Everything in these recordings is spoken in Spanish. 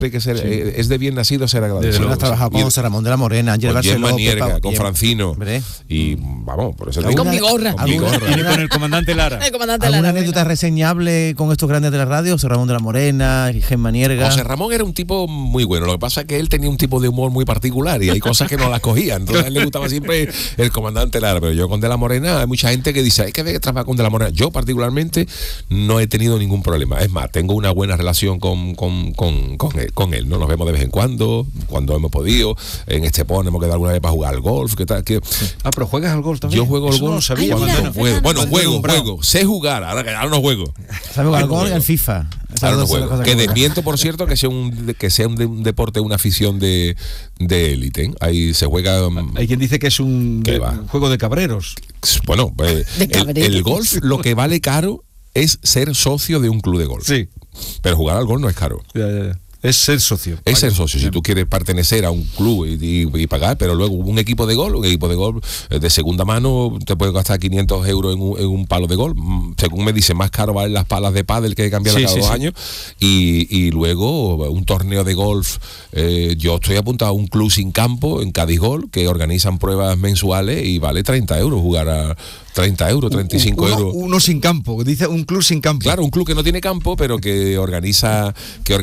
que ser, es de bien nacido ser agradecido. Has trabajado con José Ramón de la Morena, Ángel con Gemma Barceló, Nierga, con Francino. Y vamos, por eso con mi gorra. Y con el comandante Lara. ¿Alguna anécdota reseñable con estos grandes de la radio? José Ramón de la Morena, Gemma Nierga. José Ramón era un tipo muy bueno. Lo que pasa es que él tenía un tipo de humor muy particular y hay cosas que no las cogía. Entonces a él le gustaba siempre el comandante Lara. Pero yo con De la Morena, hay mucha gente que dice, hay que trabajar con De la Morena. Yo particularmente no he tenido ningún problema. Es más, tengo una buena relación con él, ¿no? Nos vemos de vez en cuando hemos podido. En Estepona hemos quedado alguna vez para jugar al golf. ¿Qué tal? Pero ¿juegas al golf también? Yo juego al golf. No lo sabía. Juego. Sé jugar, ahora no juego. ¿Sabes jugar al golf y al FIFA? Ahora no juego. Que desmiento, por cierto, que sea un deporte, una afición de élite. Ahí se juega. Hay quien dice que es un juego de cabreros. Bueno, el golf lo que vale caro es ser socio de un club de golf. Sí. Pero jugar al golf no es caro. Ya. Es ser socio. Es ser socio. Si tú quieres pertenecer a un club y pagar, pero luego un equipo de golf de segunda mano te puede gastar 500 euros en un palo de golf. Según me dice, más caro valen las palas de pádel que hay que cambiar cada 2 años. Y luego un torneo de golf. Yo estoy apuntado a un club sin campo en Cádiz Golf que organizan pruebas mensuales y vale 30 euros jugar a 30 euros, 35 euros. Uno sin campo, dice un club sin campo. Claro, un club que no tiene campo, pero que organiza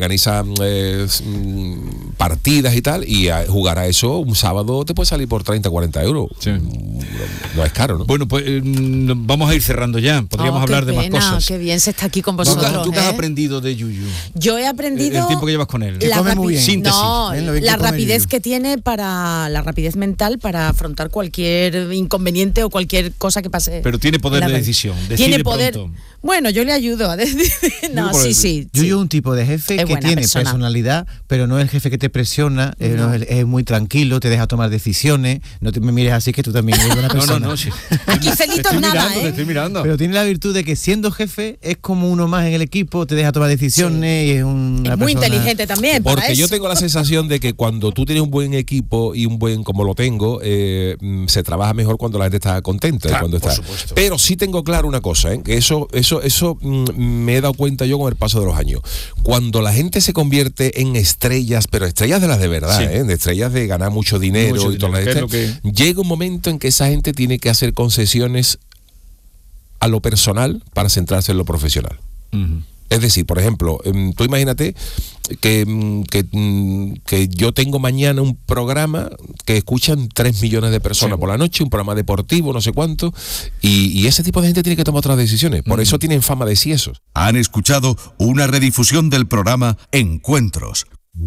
partidas y tal, y jugar a eso un sábado te puede salir por 30, 40 euros. Sí. No es caro, ¿no? Bueno, pues vamos a ir cerrando ya. Podríamos hablar de más cosas. Qué bien se está aquí con vosotros. ¿Tú qué has aprendido de Yuyu? Yo he aprendido... El tiempo que llevas con él. Muy bien. Síntesis. No, la rapidez que tiene la rapidez mental para afrontar cualquier inconveniente o cualquier cosa que pase. Pero tiene poder de decisión. Tiene poder. Pronto. Bueno, yo le ayudo a decir. No, sí. Yuyu es un tipo de jefe que tiene personalidad, pero no es el jefe que te presiona, es muy tranquilo, te deja tomar decisiones. No me mires así, que tú también eres buena persona. No, sí. Aquí Felito es nada, Te estoy mirando. Pero tiene la virtud de que siendo jefe es como uno más en el equipo, te deja tomar decisiones y es una muy inteligente también. Porque yo tengo la sensación de que cuando tú tienes un buen equipo y un buen, como lo tengo, se trabaja mejor cuando la gente está contenta. Claro, cuando está. Pero sí tengo claro una cosa, que eso me he dado cuenta yo con el paso de los años. Cuando la gente se convierte en estrellas, pero estrellas de las de verdad, de estrellas de ganar mucho dinero y todas las llega un momento en que esa gente tiene que hacer concesiones a lo personal para centrarse en lo profesional. Es decir, por ejemplo, tú imagínate que yo tengo mañana un programa que escuchan 3 millones de personas por la noche, un programa deportivo, no sé cuánto, y ese tipo de gente tiene que tomar otras decisiones. Por eso tienen fama de ciesos. Han escuchado una redifusión del programa Encuentros.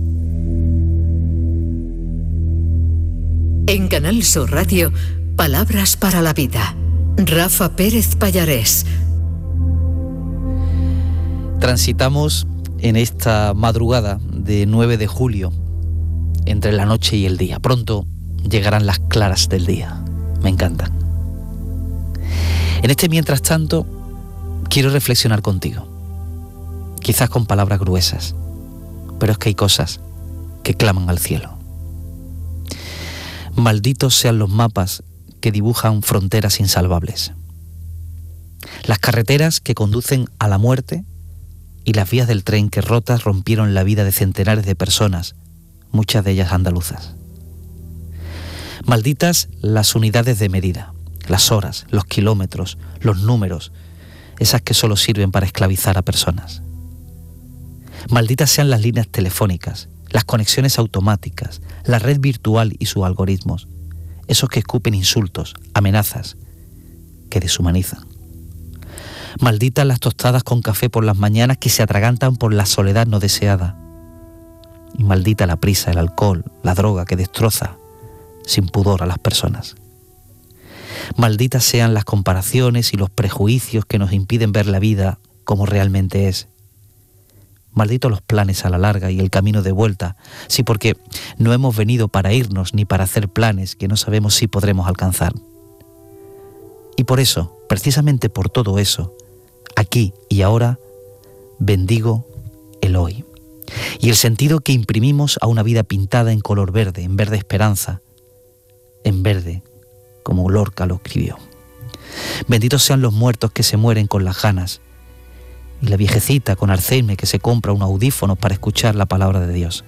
En Canal Sur Radio, Palabras para la Vida. Rafa Pérez Pallarés. Transitamos en esta madrugada de 9 de julio, entre la noche y el día. Pronto llegarán las claras del día. Me encantan. En este mientras tanto, quiero reflexionar contigo. Quizás con palabras gruesas, pero es que hay cosas que claman al cielo. Malditos sean los mapas que dibujan fronteras insalvables. Las carreteras que conducen a la muerte y las vías del tren que rotas rompieron la vida de centenares de personas, muchas de ellas andaluzas. Malditas las unidades de medida, las horas, los kilómetros, los números, esas que solo sirven para esclavizar a personas. Malditas sean las líneas telefónicas, las conexiones automáticas, la red virtual y sus algoritmos, esos que escupen insultos, amenazas, que deshumanizan. Malditas las tostadas con café por las mañanas que se atragantan por la soledad no deseada. Y maldita la prisa, el alcohol, la droga que destroza sin pudor a las personas. Malditas sean las comparaciones y los prejuicios que nos impiden ver la vida como realmente es. Malditos los planes a la larga y el camino de vuelta, sí, porque no hemos venido para irnos ni para hacer planes que no sabemos si podremos alcanzar. Y por eso, precisamente por todo eso, aquí y ahora, bendigo el hoy. Y el sentido que imprimimos a una vida pintada en color verde, en verde esperanza, en verde, como Lorca lo escribió. Benditos sean los muertos que se mueren con las ganas, y la viejecita con Alzheimer que se compra un audífono para escuchar la palabra de Dios.